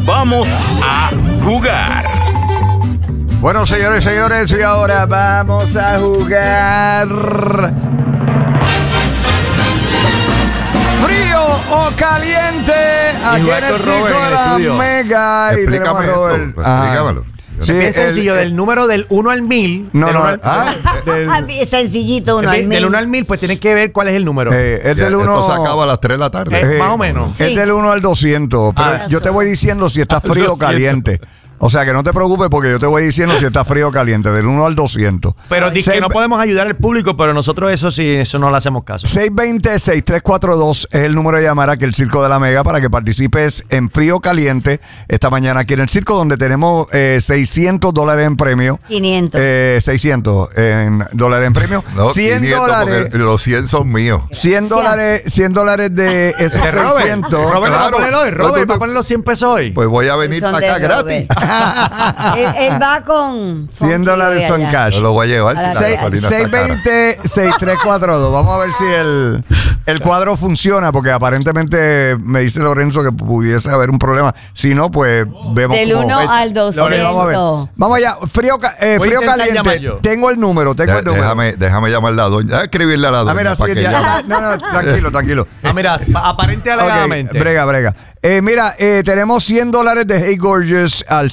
Vamos a jugar. Bueno, señores, y ahora vamos a jugar. ¿Frío o caliente? Aquí en el Circo de la Mega. Explícame esto, explícamelo. Sí, es bien sencillo, del número del 1 al 1000. Sencillito, 1 al 1000. Del 1 al 1000, pues tienes que ver cuál es el número. Es del 1. Esto se acaba a las 3 de la tarde. Más o menos. Es del 1 al 200. Pero yo te voy diciendo si está frío o caliente. O sea, que no te preocupes porque yo te voy diciendo si está frío o caliente, del 1 al 200. Pero di que no podemos ayudar al público, pero nosotros eso no le hacemos caso. 620-6342 es el número de llamar aquí el Circo de la Mega para que participes en frío o caliente esta mañana aquí en el circo, donde tenemos $600 en premio. 500. 600 $600 en premio. No, $100. 500 porque los 100 son míos. $100 de esos De Robert. 600. Robert, Claro. ¿va a ponerlo hoy? Robert, ¿va a poner los 100 pesos hoy? Pues voy a venir Son para de acá gratis. él va con $100 son cash. Yo lo voy a llevar si la gasolina está cara. 620-6342. Vamos a ver si el cuadro funciona, porque aparentemente me dice Lorenzo que pudiese haber un problema. Si no, pues vemos del cómo. 1 al 200. Vamos a ver. Vamos allá. Frío intentar llamar caliente. yo. Tengo el número. Déjame llamar a la doña. Déjame escribirle a la doña. Mira, para sí, que llame. no, tranquilo. Mira, aparente alegadamente. Brega. Mira, tenemos $100 de Hey Gorgeous al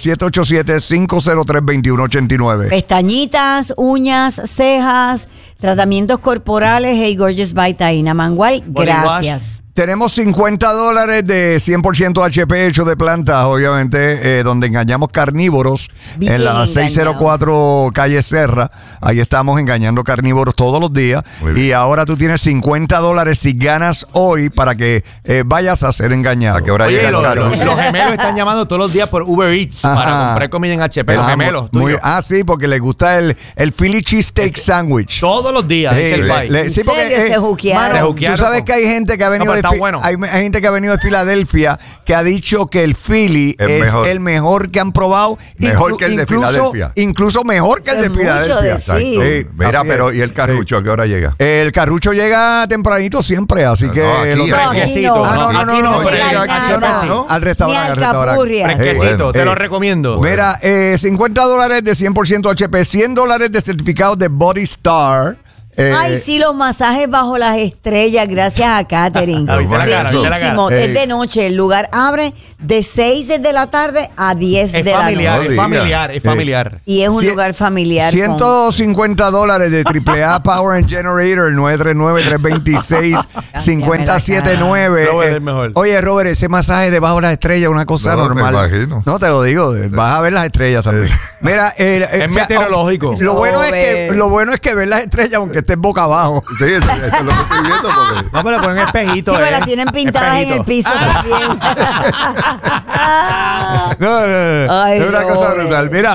787-503-2189. Pestañitas, uñas, cejas, tratamientos corporales, Hey Gorgeous by Taina Mangual. Gracias. Tenemos $50 de 100% HP hecho de plantas, obviamente, donde engañamos carnívoros. Bien en la 604 calle Serra. Ahí estamos engañando carnívoros todos los días. Y ahora tú tienes $50 si ganas hoy para que vayas a ser engañado. ¿A qué hora Oye, llega el carro? los gemelos están llamando todos los días por Uber Eats para comprar comida en HP. Los gemelos. Sí, porque les gusta el Philly Cheesesteak Sandwich. Todos los días. es el bike. Sí, porque se juquearon. mano, Se juquearon tú sabes que hay gente que ha venido está bueno. hay gente que ha venido de Filadelfia que ha dicho que el Philly es mejor. el mejor que han probado. Mejor que el de Filadelfia. Incluso mejor que el de Eso es mucho Filadelfia. decir. Mira, así pero es. ¿y el carrucho a qué hora llega? El carrucho llega tempranito siempre, así que aquí, lo aquí traigo. no. No, No llega llega nada. aquí, ¿no? Al restaurante. Ni al al restaurante. Capurria. Fresquecito, te lo recomiendo. Mira, $50 de 100% HP, $100 de certificados de Body Star. Ay, sí, los masajes bajo las estrellas, gracias a Katherine. Ah, ¿viste la cara? ¿Viste la cara? Bellísimo. Es de noche. El lugar abre de 6 de la tarde a 10 Es de la familiar, noche. es familiar, es familiar. Y es un Cien- lugar familiar. $150 de AAA Power and Generator, 939-326-5079. Robert es el mejor. Oye, Robert, ese masaje debajo de las estrellas es una cosa No, me normal. imagino. No, te lo digo, vas a ver las estrellas también. Mira, Es meteorológico. Lo bueno es que ver las estrellas aunque estés boca abajo. Sí, eso es lo que estoy viendo. Porque No, pero ponen espejito. Sí, pero las tienen pintadas en el piso también. No. Ay, Es una cosa Robert. brutal. Mira,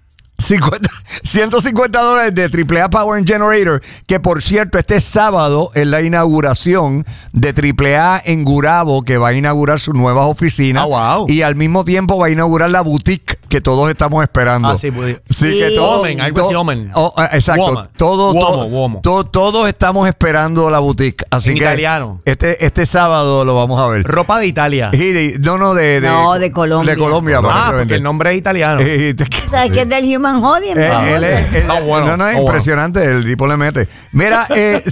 $150 de AAA Power and Generator, que por cierto, este sábado es la inauguración de AAA en Gurabo, que va a inaugurar sus nuevas oficinas. Wow. Y al mismo tiempo va a inaugurar la boutique que todos estamos esperando. Sí, pues. Sí, Sí. que todos. Omen, algo así, Omen. Exacto. Woman. Womo. Todos estamos esperando la boutique. Así En que italiano. este sábado lo vamos a ver. Ropa de Italia. No, de Colombia. De Colombia. Porque el nombre es italiano. ¿Sabes qué es del Human Hodie? Él es Está bueno, no, es está impresionante, el tipo le mete. Mira,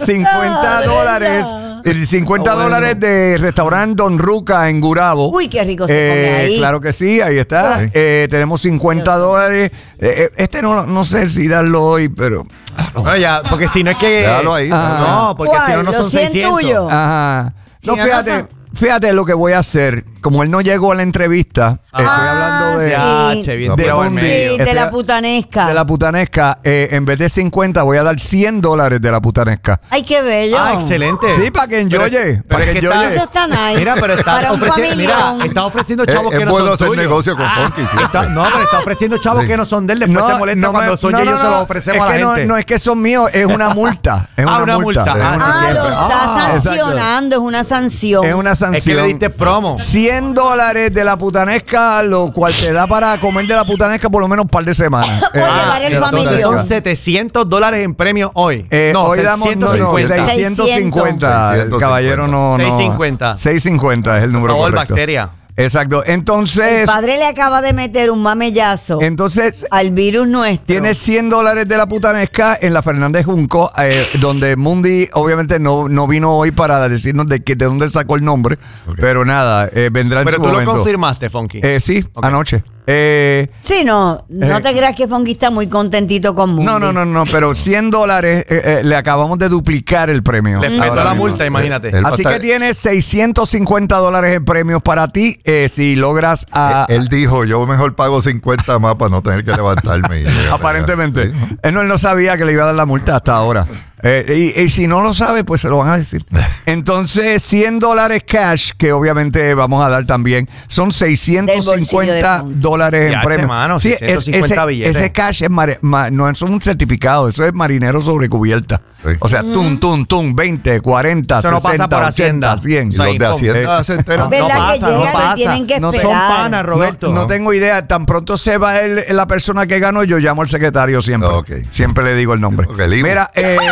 $50 de restaurante Don Ruca en Gurabo. Uy, qué rico se come ahí. Claro que sí, ahí está. Tenemos $50. No sé si darlo hoy, pero No, ya, porque si no es que. Déjalo ahí. No, porque si no, no son ¿Los 100 600. tuyos? ajá. Si No, no, fíjate lo que voy a hacer. Como él no llegó a la entrevista, estoy hablando de bien de tirado al un- medio. Sí, de la putanesca. de la putanesca. En vez de 50 voy a dar $100 de la putanesca. Ay, qué bello. Ah, excelente. Sí, para que enjoye. Pero es que está- Eso está nice. Mira, pero está Para un ofreciendo, familión. está ofreciendo chavos Es que no bueno son hacer tuyos. negocio con Funky. Sí. No, pero está ofreciendo chavos que no son de él. Después se molesta cuando son ellos se los ofrecemos a la gente. No es que son míos, es una multa. Es una multa. Es una Ah, lo multa. está exacto. sancionando, es una sanción. Es una Es que sanción. le diste promo. $100 de la putanesca, lo cual te da para comer de la putanesca por lo menos un par de semanas. Puede llevar el Entonces familión. son $700 en premios hoy. Hoy damos 650. 600. Caballero, no. 650. 650 es el número Por favor, correcto. bacteria. Exacto. Entonces, El padre le acaba de meter un mamellazo al virus nuestro. Tienes $100 de la putanesca en la Fernández Junco, donde Mundi obviamente no vino hoy para decirnos de dónde sacó el nombre, pero nada, vendrá en su momento. Pero tú lo confirmaste, Funky. Sí, anoche. Sí, no te creas que Funky está muy contentito con Mundi. No, pero $100 le acabamos de duplicar el premio. Le meto la multa, imagínate. Así que tienes $650 en premios para ti si logras Él dijo, yo mejor pago 50 más para no tener que levantarme. Aparentemente. Él no sabía que le iba a dar la multa hasta ahora. Y si no lo sabe, pues se lo van a decir. Entonces, $100 cash, que obviamente vamos a dar también, son $650 en premios. Mano, sí, 650 billetes. ese cash no es un certificado, eso es marinero sobre cubierta. Sí. O sea, 20, 40, eso 60, no pasa por 80, Hacienda. 100. Y los de Hacienda se enteran. ¿Verdad No que pasa, llegan no y tienen que esperar? Son panas, Roberto. No tengo idea. Tan pronto se va la persona que ganó, yo llamo al secretario siempre. Okay. Siempre le digo el nombre. Okay, mira,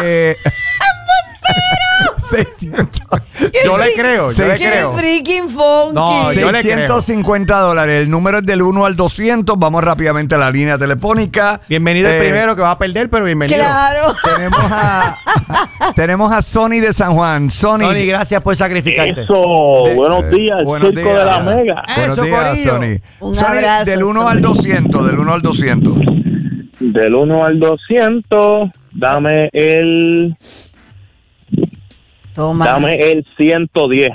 600. Yo le creo. Freaking Funky. No, yo le creo. $650. El número es del 1 al 200. Vamos rápidamente a la línea telefónica. Bienvenido el primero que va a perder, pero bienvenido. Claro. Tenemos a Sony de San Juan. Sony, gracias por sacrificarte. Eso, buenos días, buenos Circo días. de la Mega. Buenos días, corillo. Sony. Un Sony, abrazo, del 1 Sony. al 200. Del 1 al 200. Del 1 al 200, dame el Toma. 110.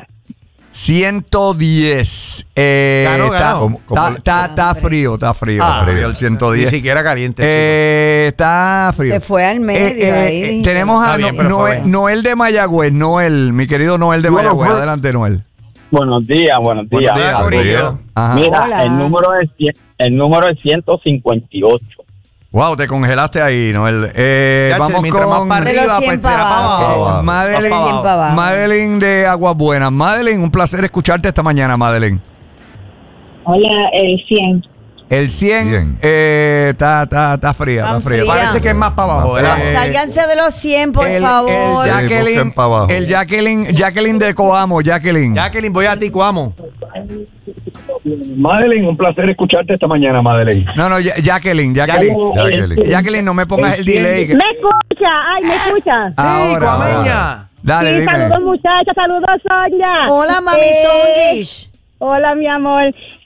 110. Ganó. Está frío, está frío. El 110. Ni siquiera caliente. Está frío. Se fue al medio ahí. Tenemos a Está bien, pero fue bien. Noel de Mayagüez. Noel, mi querido Noel de Mayagüez. Adelante, Noel. Buenos días. Buenos días. Ajá. Mira, Hola. el número es 158. Wow, te congelaste ahí, Noel. Vamos mientras con más para Pero arriba, 100 pues tira para para abajo. abajo. Madeline, Más para abajo. Madeline de Aguas Buenas. Madeline, un placer escucharte esta mañana, Madeline. Hola, el 100. El 100 está fría, está fría. Parece que es más para abajo, ¿verdad? Sálganse de los 100, por favor. busquen para abajo. El Jacqueline de Coamo, Jacqueline. Jacqueline, voy a ti, Cuamo. Madeline, un placer escucharte esta mañana, Madeline. No, Jacqueline. Jacqueline, no me pongas el delay. ¿Me escucha? Ay, ¿me escuchas? Ahora. Cuameña. Dale, Sí, dime. saludos, muchachas. Saludos, Sonia. Hola, mami Songish. Hola, mi amor.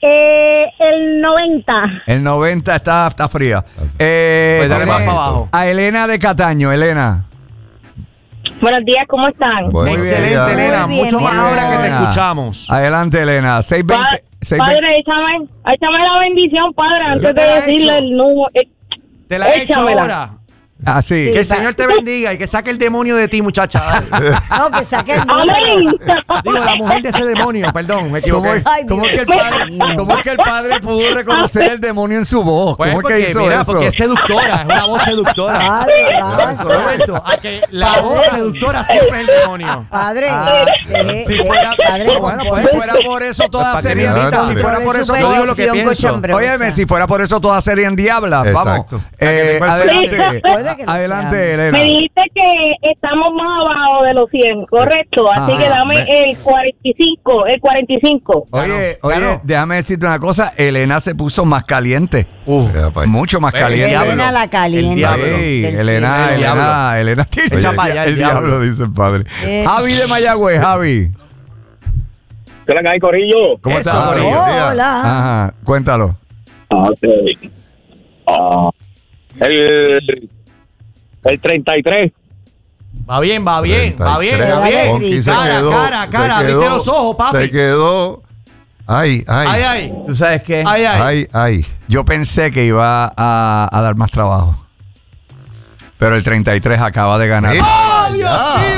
El 90. El 90 está fría. Pues dale más tenemos para abajo. a Elena de Cataño. Elena. Buenos días, ¿cómo están? Buenos Excelente, días. Elena. Muy bien, Mucho más mi ahora que te Elena. escuchamos. Adelante, Elena. 620. Padre, échame la bendición, padre, Yo antes te de la he decirle hecho. el número. Te la he hecho Échamela. ahora. Así. Que el Señor te bendiga y que saque el demonio de ti, muchacha. Dale. No, que saque el Amén. Digo, la mujer de ese demonio, perdón, me equivoqué. Ay, ¿Cómo Dios es que el padre pudo reconocer el demonio en su voz? Pues ¿Cómo es porque, que hizo mira, eso? porque es seductora, es una voz seductora. Padre, basta. Roberto, a que la voz seductora siempre es el demonio. Padre, Si fuera, padre, bueno, pues, si fuera por eso toda Para que sería me invita. si fuera por eso yo digo lo que pienso. Óyeme, si fuera por eso todas serían diablas. Vamos. Exacto. Adelante. Puede que lo Adelante, sean. Elena. Me dijiste que estamos más abajo de los 100, correcto. Así Ajá. que dame el 45. El 45. Oye, Ganó. déjame decirte una cosa. Elena se puso más caliente. Ya, pa' ahí. Mucho más El caliente. diablo. Elena la caliente. El diablo. Ey, del Elena, cielo. Elena tiene Echa para allá, el el diablo, diablo. dice el padre. Javi de Mayagüez, Javi. ¿Qué le cae, Corillo? ¿Cómo Eso, estás, Javi? Corillo. Hola. Ajá, cuéntalo. El 33. Va bien, va bien, va bien, va 33. bien. Funky se Cara, quedó, cara, se viste quedó, los ojos, papi. Se quedó. Ay. Ay. ¿Tú sabes qué? Ay. Yo pensé que iba a dar más trabajo. Pero el 33 acaba de ganar. ¡Oh, Dios mío!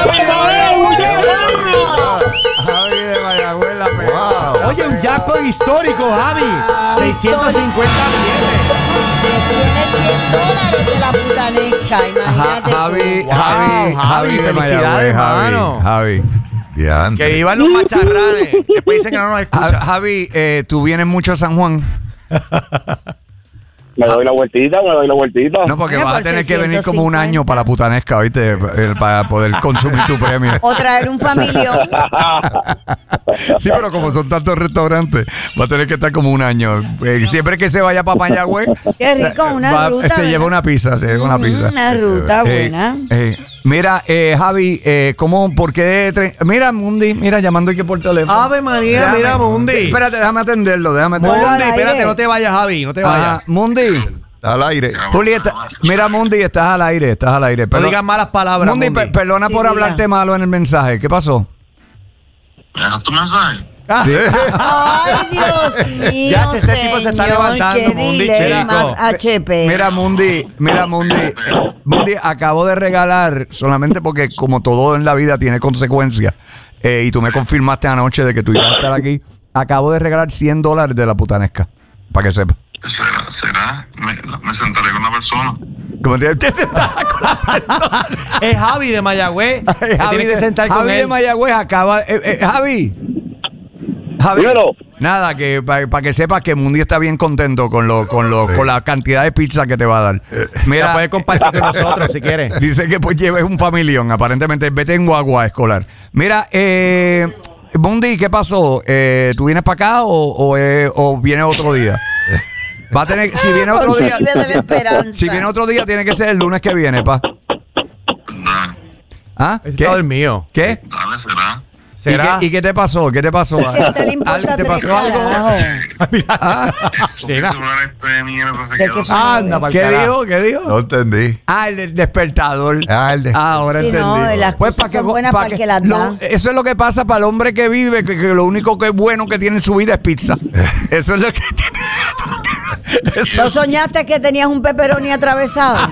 Javi de Mayagüez, la pegó. Wow. Oye, un jackpot histórico, Javi. 650 billetes. Tiene $100 de la putanesca, imagínate. Javi, tú. Javi de felicidades, Mayagüez, hermano. Javi. Diantre. Que iban los macharranes. Después dicen que no nos escuchan. Javi, ¿tú vienes mucho a San Juan? Me doy la vueltita. No, porque Bueno, vas a por tener que venir como un 650. año para la putanesca, ¿viste? Para poder consumir tu premio. O traer un familión. Sí, pero como son tantos restaurantes, va a tener que estar como un año. Siempre que se vaya para Mayagüez, Qué rico, una ruta, se lleva ¿verdad? una pizza, se lleva una pizza. Una ruta buena. Mira, Javi, ¿por qué? Mira, Mundi, llamando aquí por teléfono. Ave María, mira, Mundi. Espérate, déjame atenderlo, Ponlo Mundi, al aire. espérate, no te vayas, Javi, no te vayas. Ajá, Mundi. Está al aire. Julieta, mira, Mundi, estás al aire. No digas malas palabras, Mundi, Mundi. perdona Sí, por diga. hablarte malo en el mensaje. ¿Qué pasó? ¿Dejas tu mensaje? Sí. Ay, Dios mío. Ya, este tipo se está señor, levantando, qué Mundi, delay chico. más HP. Mira, Mundi, Mundi, acabo de regalar, solamente porque como todo en la vida tiene consecuencias, y tú me confirmaste anoche de que tú ibas a estar aquí, acabo de regalar $100 de la putanesca, para que sepas. ¿Será? Me sentaré con una persona. Como te sentas con la persona. Es Javi de Mayagüez. Te tienes que sentar con Javi de él. Mayagüez acaba... Javi. Dímelo. Nada, que para que sepas que Mundi está bien contento con la cantidad de pizza que te va a dar. La Mira, puedes compartir con nosotros si quieres. dice que pues lleves un familión, aparentemente. Vete en guagua escolar. Mira, Mundi, ¿qué pasó? ¿Tú vienes para acá o vienes otro día? Va a tener, si viene otro día, Vive de la esperanza. si viene otro día, tiene que ser el lunes que viene, pa. Dale, ¿Ah? Ese está dormido. ¿Qué? dale, será. ¿Será? ¿Y qué te pasó? ¿Qué te pasó? Si a usted le importa ¿Te tres pasó algo? carajos. ¿Ah? Su celular de mierda se ¿De quedó qué sin- Anda, pa'l ¿Qué carajo. dijo? ¿Qué dijo? No entendí. Ah, el despertador. Ahora Sí, entendí. no, las cosas son buenas para el que las da. Eso es lo que pasa para el hombre que vive, que lo único que es bueno que tiene en su vida es pizza. Eso es lo que tiene. ¿No soñaste que tenías un pepperoni atravesado?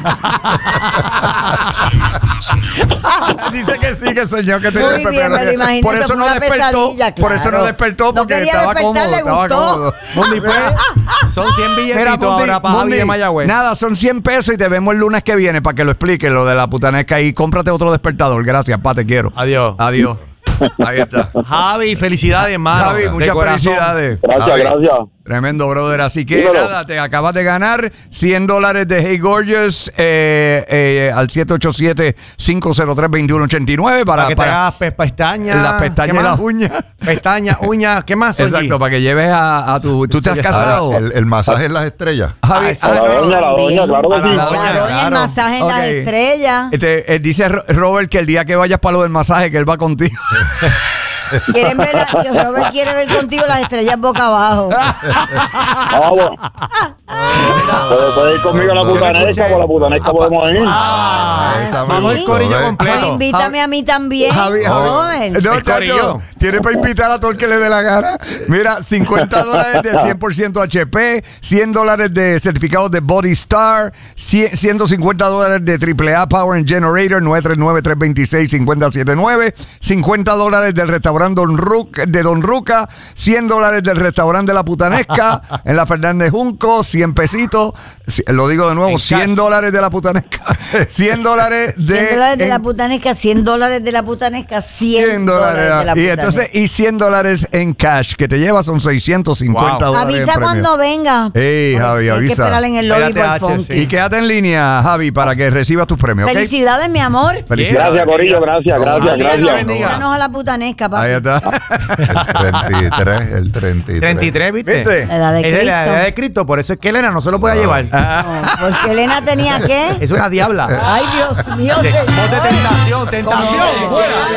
Dice que sí, que soñó que tenía Muy bien, pepperoni. me lo imaginé, Por eso eso fue no una despertó. pesadilla, Por eso no claro. despertó, No porque quería estaba despertar, cómodo. le Estaba gustó. cómodo. Mundi, pues, son 100 billetitos Mira, Mundi, ahora para Javi Mundi, de Mayagüez. nada, son 100 pesos y te vemos el lunes que viene para que lo explique lo de la putanesca y cómprate otro despertador. Gracias, pa, te quiero. Adiós. Adiós. Ahí está. Javi, felicidades, hermano. Javi, De muchas corazón. felicidades. Gracias. Tremendo, brother. Así que Dímelo. nada, te acabas de ganar $100 de Hey Gorgeous al 787-503-2189 Para que te hagas pestañas. las pestañas ¿qué y más? las uñas. Pestañas, uñas, ¿qué más? Oye? Exacto, para que lleves a tu... ¿Tú te has Ahora, casado? el masaje en las estrellas. Javi, eso. La doña, claro que sí. la La doña, el masaje en las Ok. estrellas. Dice Robert que el día que vayas para lo del masaje, que él va contigo. Que Robert quiere ver contigo las estrellas boca abajo. Vamos. Puede ir conmigo a la putanesca, por la putanesca podemos ir. Esa me Vamos el gustó, corillo ¿ves? completo. Pues invítame a mí también. Javi. Robert. No, El corillo. chacho, tiene para invitar a todo el que le dé la gana. Mira, $50 de 100% HP, $100 de certificados de Body Star, $150 de AAA Power and Generator, 939-326-5079, $50 del restaurante Don Ruca, $100 del restaurante de la Putanesca en la Fernández Junco, 100 pesitos, lo digo de nuevo, En $100 de la Putanesca, $100 $100 de la en- putanesca, $100 de la putanesca, $100 de la y putanesca. entonces y $100 en cash que te llevas son $650 Wow. en Avisa premio. cuando venga. Ey, Javi, Hay que avisa. esperar en el lobby Espérate, por H, Funky. sí. Y quédate en línea, Javi, para que recibas tus premios, ¿ok? Felicidades, mi amor. Felicidades. Gracias, Corillo, gracias. Invítanos a la putanesca, papá. Ahí está. El 33. 33, ¿viste? ¿Viste? La edad de Es la Cristo. edad de Cristo, por eso es que Elena no se lo puede llevar. No, porque Elena tenía que. Es una diabla. Ay, Dios mío, Voz de señor. tentación, tentación. Fuera.